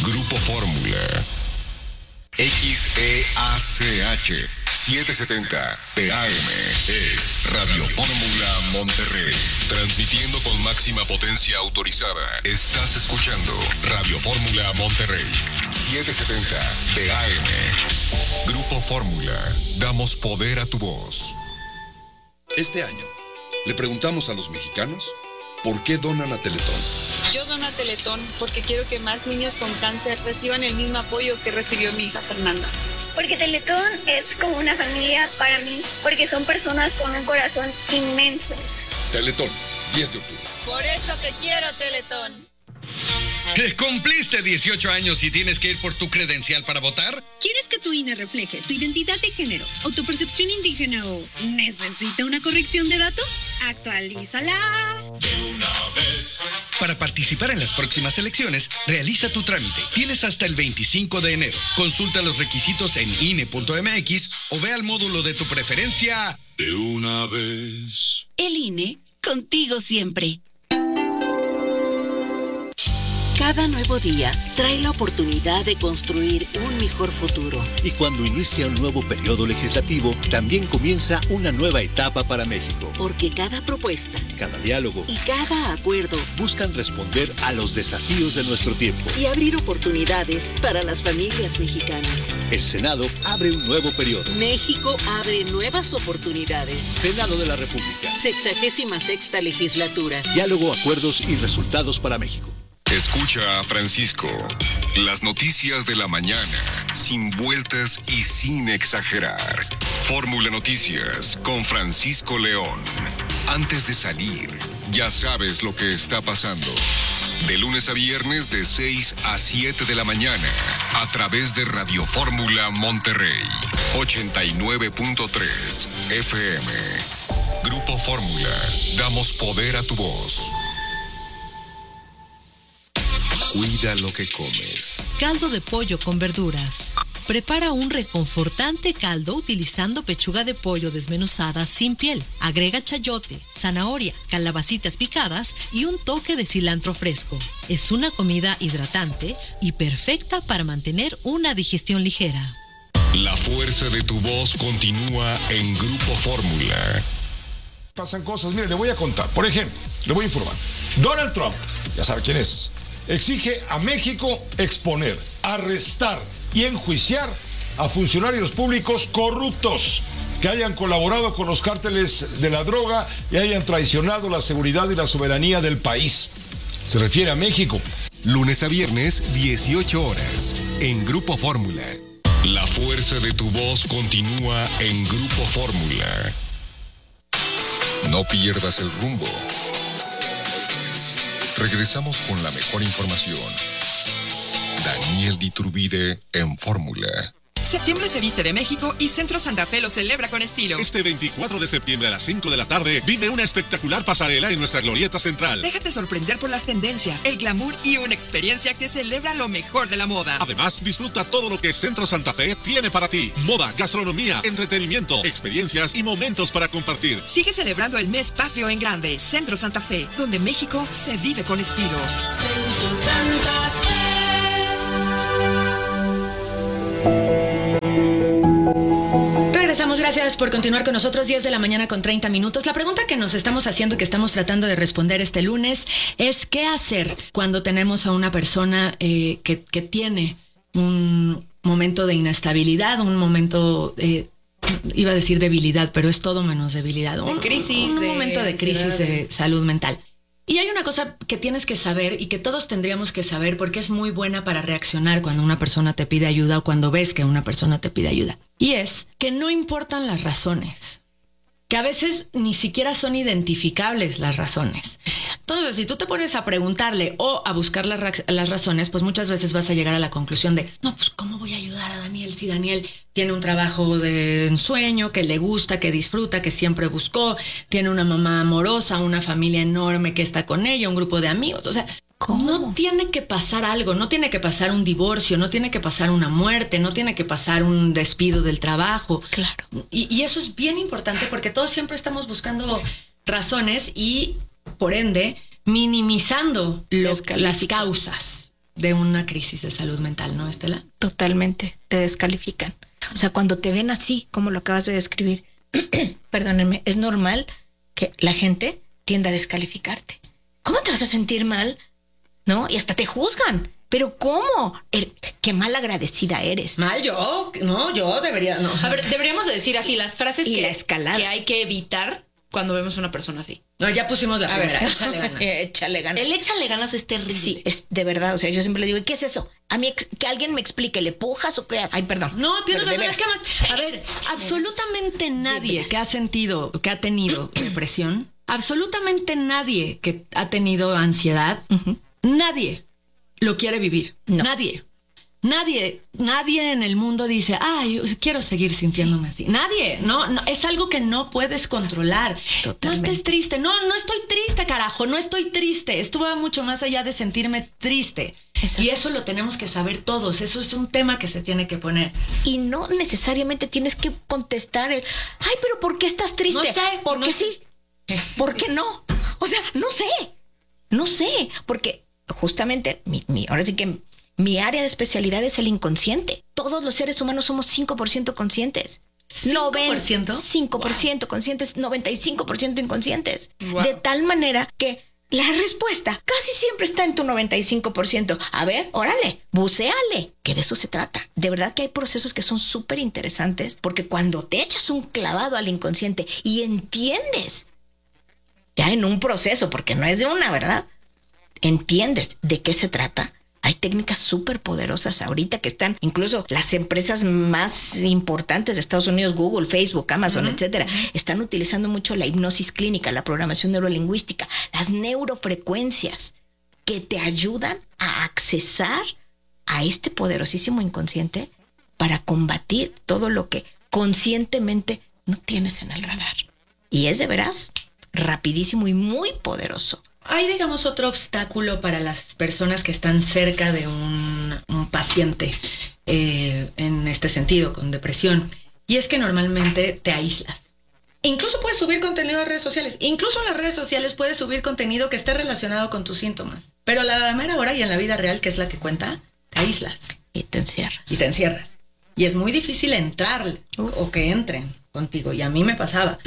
Grupo Fórmula. XEACH 770 PM es Radio Fórmula Monterrey. Transmitiendo con máxima potencia autorizada. Estás escuchando Radio Fórmula Monterrey 770 PM. Grupo Fórmula. Damos poder a tu voz. Este año, le preguntamos a los mexicanos ¿por qué donan a Teletón? Yo dono a Teletón porque quiero que más niños con cáncer reciban el mismo apoyo que recibió mi hija Fernanda. Porque Teletón es como una familia para mí, porque son personas con un corazón inmenso. Teletón, 10 de octubre. Por eso te quiero, Teletón. ¿Cumpliste 18 años y tienes que ir por tu credencial para votar? ¿Quieres que tu INE refleje tu identidad de género o tu percepción indígena o necesita una corrección de datos? ¡Actualízala! De una vez. Para participar en las próximas elecciones, realiza tu trámite. Tienes hasta el 25 de enero. Consulta los requisitos en INE.mx o ve al módulo de tu preferencia. De una vez. El INE, contigo siempre. Cada nuevo día trae la oportunidad de construir un mejor futuro. Y cuando inicia un nuevo periodo legislativo, también comienza una nueva etapa para México. Porque cada propuesta, cada diálogo y cada acuerdo buscan responder a los desafíos de nuestro tiempo y abrir oportunidades para las familias mexicanas. El Senado abre un nuevo periodo. México abre nuevas oportunidades. Senado de la República. 66ª legislatura. Diálogo, acuerdos y resultados para México. Escucha a Francisco. Las noticias de la mañana, sin vueltas y sin exagerar. Fórmula Noticias con Francisco León. Antes de salir, ya sabes lo que está pasando. De lunes a viernes de 6 a 7 de la mañana, a través de Radio Fórmula Monterrey, 89.3 FM. Grupo Fórmula, damos poder a tu voz. Cuida lo que comes. Caldo de pollo con verduras. Prepara un reconfortante caldo utilizando pechuga de pollo desmenuzada sin piel. Agrega chayote, zanahoria, calabacitas picadas y un toque de cilantro fresco. Es una comida hidratante y perfecta para mantener una digestión ligera. La fuerza de tu voz continúa en Grupo Fórmula. Pasan cosas, mire, le voy a contar. Por ejemplo, le voy a informar. Donald Trump, ya sabe quién es, exige a México exponer, arrestar y enjuiciar a funcionarios públicos corruptos que hayan colaborado con los cárteles de la droga y hayan traicionado la seguridad y la soberanía del país. Se refiere a México. Lunes a viernes, 18 horas, en Grupo Fórmula. La fuerza de tu voz continúa en Grupo Fórmula. No pierdas el rumbo. Regresamos con la mejor información. Daniel Diturbide en Fórmula. Septiembre se viste de México y Centro Santa Fe lo celebra con estilo. Este 24 de septiembre a las 5 de la tarde vive una espectacular pasarela en nuestra glorieta central. Déjate sorprender por las tendencias, el glamour y una experiencia que celebra lo mejor de la moda. Además, disfruta todo lo que Centro Santa Fe tiene para ti. Moda, gastronomía, entretenimiento, experiencias y momentos para compartir. Sigue celebrando el mes patrio en grande. Centro Santa Fe, donde México se vive con estilo. Centro Santa Fe. Regresamos, gracias por continuar con nosotros. 10 de la mañana con 30 minutos. La pregunta que nos estamos haciendo y que estamos tratando de responder este lunes es ¿qué hacer cuando tenemos a una persona que tiene un momento de inestabilidad, un momento, iba a decir debilidad, pero es todo menos debilidad, un momento de crisis de salud mental? Y hay una cosa que tienes que saber y que todos tendríamos que saber porque es muy buena para reaccionar cuando una persona te pide ayuda o cuando ves que una persona te pide ayuda. Y es que no importan las razones, que a veces ni siquiera son identificables las razones. Entonces, si tú te pones a preguntarle o a buscar las razones, pues muchas veces vas a llegar a la conclusión de, no, pues ¿cómo voy a ayudar a Daniel si Daniel tiene un trabajo de ensueño, que le gusta, que disfruta, que siempre buscó, tiene una mamá amorosa, una familia enorme que está con ella, un grupo de amigos? O sea, ¿cómo? No tiene que pasar algo, no tiene que pasar un divorcio, no tiene que pasar una muerte, no tiene que pasar un despido del trabajo. Claro. Y eso es bien importante porque todos siempre estamos buscando razones y, por ende, minimizando las causas. de una crisis de salud mental, ¿no, Estela? Totalmente, te descalifican. O sea, cuando te ven así, como lo acabas de describir, perdónenme, es normal que la gente tienda a descalificarte. ¿Cómo te vas a sentir mal? ¿No? Y hasta te juzgan. ¿Pero cómo? Qué mal agradecida eres. Mal yo. No, yo debería. No. A ver, deberíamos de decir así las frases y que, la escalada que hay que evitar cuando vemos a una persona así. No, ya pusimos la primera. Échale ganas. Échale ganas. El échale ganas es terrible. Sí, es de verdad. O sea, yo siempre le digo, ¿y qué es eso? A mí, que alguien me explique, ¿le pujas o qué? Ay, perdón. No, tienes razón. Es que más. A ver, absolutamente nadie que ha sentido, que ha tenido depresión, absolutamente nadie que ha tenido ansiedad, nadie lo quiere vivir. No. Nadie en el mundo dice, yo quiero seguir sintiéndome así. Nadie, no, es algo que no puedes controlar. Totalmente. No estés triste. No estoy triste, carajo, no estoy triste. Esto va mucho más allá de sentirme triste. Exacto. Y eso lo tenemos que saber todos. Eso es un tema que se tiene que poner. Y no necesariamente tienes que contestar pero ¿por qué estás triste? No sé. ¿Por qué sí? ¿Por qué no? O sea, no sé, porque justamente ahora sí que mi área de especialidad es el inconsciente. Todos los seres humanos somos 5% conscientes. 5%. 5% conscientes, 95% inconscientes. Wow. De tal manera que la respuesta casi siempre está en tu 95%. A ver, órale, bucéale, que de eso se trata. De verdad que hay procesos que son súper interesantes, porque cuando te echas un clavado al inconsciente y entiendes, ya en un proceso, porque no es de una, ¿verdad? Entiendes de qué se trata. Hay técnicas súper poderosas ahorita que están, incluso las empresas más importantes de Estados Unidos, Google, Facebook, Amazon, etcétera, están utilizando mucho la hipnosis clínica, la programación neurolingüística, las neurofrecuencias que te ayudan a accesar a este poderosísimo inconsciente para combatir todo lo que conscientemente no tienes en el radar. Y es de veras rapidísimo y muy poderoso. Hay, digamos, otro obstáculo para las personas que están cerca de un paciente en este sentido, con depresión. Y es que normalmente te aíslas. Incluso puedes subir contenido a redes sociales. Incluso en las redes sociales puedes subir contenido que esté relacionado con tus síntomas. Pero a la mera hora y en la vida real, que es la que cuenta, te aíslas. Y te encierras. Y es muy difícil entrar o que entren contigo. Y a mí me pasaba.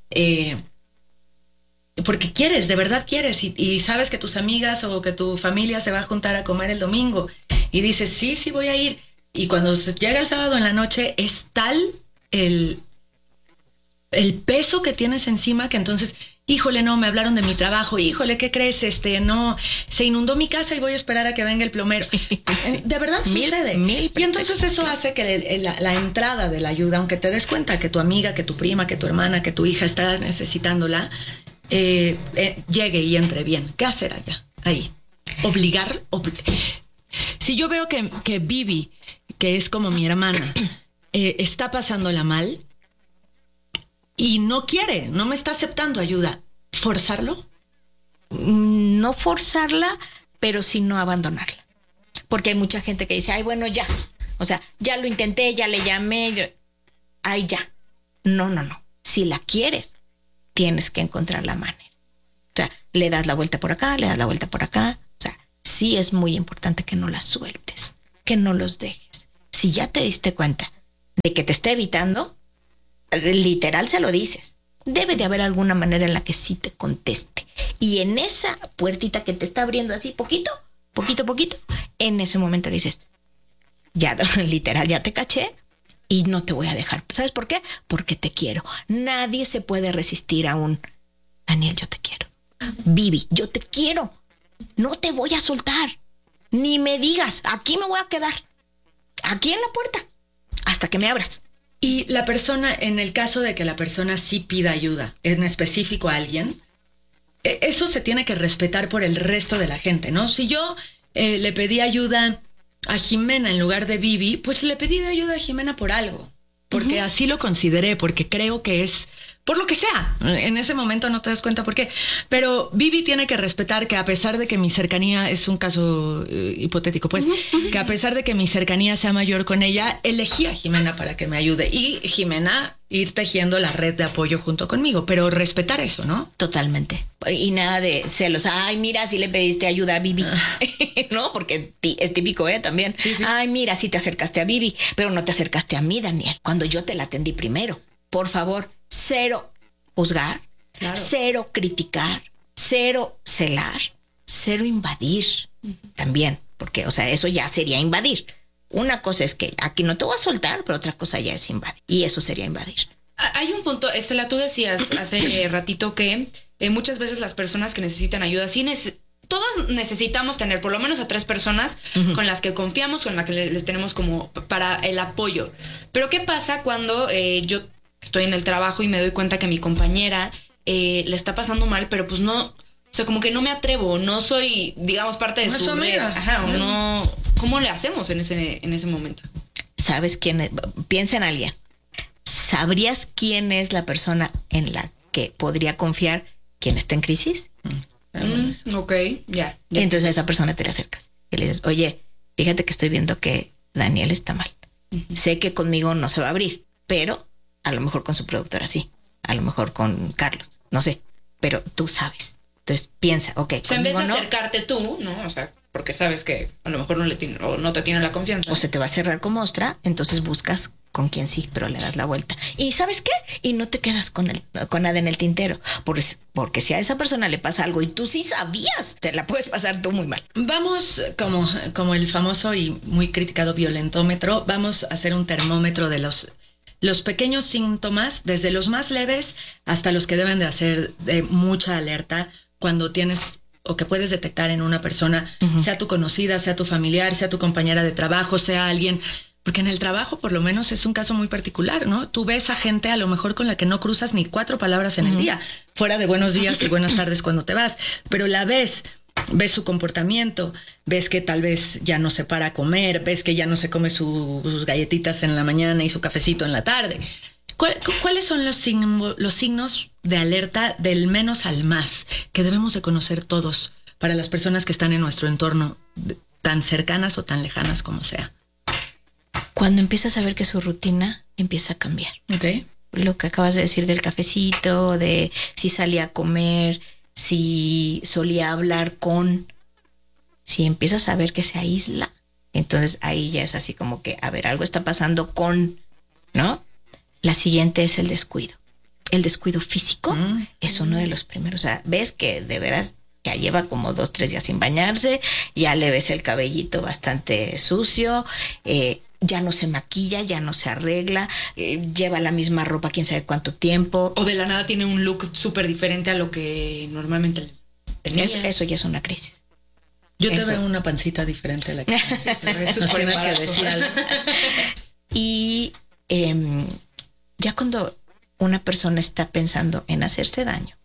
Porque quieres, de verdad quieres, y sabes que tus amigas o que tu familia se va a juntar a comer el domingo y dices, sí, voy a ir. Y cuando llega el sábado en la noche es tal el peso que tienes encima que entonces, híjole, no, me hablaron de mi trabajo, híjole, ¿qué crees? No, se inundó mi casa y voy a esperar a que venga el plomero. Sí. De verdad sucede. Y entonces eso hace que la entrada de la ayuda, aunque te des cuenta que tu amiga, que tu prima, que tu hermana, que tu hija está necesitándola, llegue y entre bien. ¿Qué hacer allá? Ahí. Obligar. Si yo veo que Vivi, que es como mi hermana, está pasándola mal y no me está aceptando ayuda, ¿forzarlo? No forzarla, pero sí no abandonarla. Porque hay mucha gente que dice, bueno, ya. O sea, ya lo intenté, ya le llamé. Ya. No. Si la quieres, tienes que encontrar la manera. O sea, le das la vuelta por acá, le das la vuelta por acá. O sea, sí es muy importante que no las sueltes, que no los dejes. Si ya te diste cuenta de que te está evitando, literal se lo dices. Debe de haber alguna manera en la que sí te conteste. Y en esa puertita que te está abriendo así, poquito, en ese momento le dices, ya, literal, ya te caché. Y no te voy a dejar. ¿Sabes por qué? Porque te quiero. Nadie se puede resistir a un Daniel, yo te quiero. Vivi, yo te quiero. No te voy a soltar. Ni me digas, aquí me voy a quedar. Aquí en la puerta. Hasta que me abras. Y la persona, en el caso de que la persona sí pida ayuda, en específico a alguien, eso se tiene que respetar por el resto de la gente, ¿no? Si yo le pedí ayuda a Jimena en lugar de Vivi, pues le pedí de ayuda a Jimena por algo, porque así lo consideré, porque creo que es por lo que sea. En ese momento no te das cuenta por qué. Pero Vivi tiene que respetar que a pesar de que mi cercanía, es un caso hipotético, pues, que a pesar de que mi cercanía sea mayor con ella, elegí a Jimena para que me ayude. Y Jimena ir tejiendo la red de apoyo junto conmigo, pero respetar eso, ¿no? Totalmente. Y nada de celos. Ay, mira, si le pediste ayuda a Vivi. ¿No? Porque es típico, también. Sí. Ay, mira, si te acercaste a Vivi, pero no te acercaste a mí, Daniel, cuando yo te la atendí primero. Por favor, cero juzgar, cero criticar, cero celar, cero invadir también, porque, o sea, eso ya sería invadir. Una cosa es que aquí no te voy a soltar, pero otra cosa ya es invadir, y eso sería invadir. Hay un punto, Estela, tú decías hace ratito que muchas veces las personas que necesitan ayuda, todos necesitamos tener por lo menos a 3 personas con las que confiamos, con las que les tenemos como para el apoyo. Pero ¿qué pasa cuando yo estoy en el trabajo y me doy cuenta que mi compañera le está pasando mal, pero pues no, o sea, como que no me atrevo, no soy, digamos, parte de su red? Ajá, o no. ¿Cómo le hacemos en ese momento? ¿Sabes quién es? Piensa en alguien. ¿Sabrías quién es la persona en la que podría confiar quien está en crisis? Ok, ya. Entonces a esa persona te le acercas y le dices, oye, fíjate que estoy viendo que Daniel está mal. Sé que conmigo no se va a abrir, pero a lo mejor con su productora sí, a lo mejor con Carlos, no sé, pero tú sabes. Entonces piensa, ok. O sea, en vez de acercarte tú, ¿no? O sea, porque sabes que a lo mejor no te tiene la confianza. O se te va a cerrar como ostra, entonces buscas con quien sí, pero le das la vuelta. ¿Y sabes qué? Y no te quedas con nada en el tintero. Porque si a esa persona le pasa algo y tú sí sabías, te la puedes pasar tú muy mal. Vamos, como el famoso y muy criticado violentómetro, vamos a hacer un termómetro de los pequeños síntomas, desde los más leves hasta los que deben de hacer de mucha alerta cuando tienes o que puedes detectar en una persona, sea tu conocida, sea tu familiar, sea tu compañera de trabajo, sea alguien. Porque en el trabajo, por lo menos, es un caso muy particular, ¿no? Tú ves a gente a lo mejor con la que no cruzas ni 4 palabras en el día, fuera de buenos días y buenas tardes cuando te vas, pero la ves su comportamiento, ves que tal vez ya no se para a comer, ves que ya no se come sus galletitas en la mañana y su cafecito en la tarde. ¿Cuáles son los signos de alerta del menos al más que debemos de conocer todos para las personas que están en nuestro entorno, tan cercanas o tan lejanas como sea? Cuando empiezas a ver que su rutina empieza a cambiar. Okay. Lo que acabas de decir del cafecito, de si salía a comer, si solía hablar con, si empiezas a ver que se aísla, entonces ahí ya es así como que, a ver, algo está pasando con, ¿no? La siguiente es el descuido. El descuido físico es uno de los primeros. O sea, ves que de veras ya lleva como 2-3 días sin bañarse, ya le ves el cabellito bastante sucio, ya no se maquilla, ya no se arregla, lleva la misma ropa quién sabe cuánto tiempo. O de la nada tiene un look súper diferente a lo que normalmente tenía. Eso ya es una crisis. Yo te veo una pancita diferente a la que sí, pero esto es tienes que decir algo. Y ya cuando una persona está pensando en hacerse daño,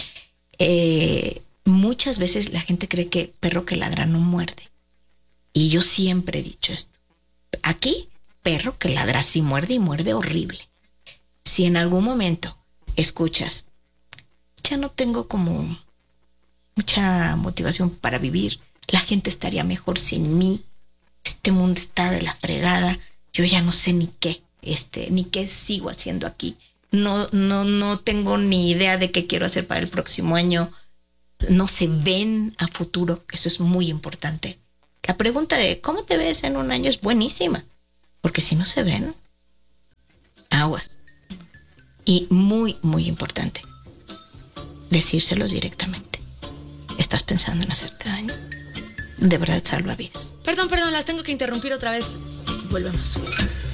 muchas veces la gente cree que perro que ladra no muerde. Y yo siempre he dicho esto. Aquí, perro que ladra sí muerde y muerde horrible. Si en algún momento escuchas, ya no tengo como mucha motivación para vivir, la gente estaría mejor sin mí, este mundo está de la fregada, yo ya no sé ni qué sigo haciendo aquí, no tengo ni idea de qué quiero hacer para el próximo año, no se ven a futuro, eso es muy importante. La pregunta de ¿cómo te ves en un año? Es buenísima, porque si no se ven, aguas. Y muy, muy importante, decírselos directamente. ¿Estás pensando en hacerte daño? De verdad salva vidas. Perdón, las tengo que interrumpir otra vez. Volvemos.